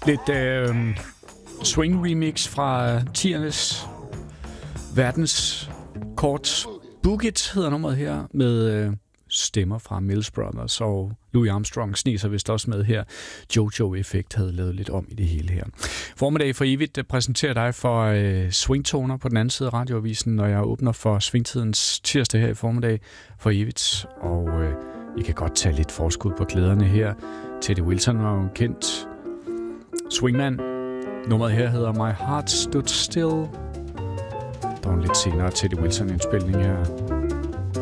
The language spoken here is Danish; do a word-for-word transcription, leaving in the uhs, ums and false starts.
Lidt øh, swing remix fra tiernes verdens kort Boogie hedder nummeret her, med øh, stemmer fra Mills Brothers, og Louis Armstrong sniser vist også med her. Jojo Effect havde lavet lidt om i det hele her. Formiddag for evigt præsenterer dig for øh, swingtoner på den anden side af radioavisen, når jeg åbner for swingtidens tirsdag her i formiddag for evigt. Og øh, I kan godt tage lidt forskud på glæderne her. Teddy Wilson var jo en kendt swingman. Nummeret her hedder My Heart Stood Still. Der er en lidt senere Teddy Wilson indspilning her.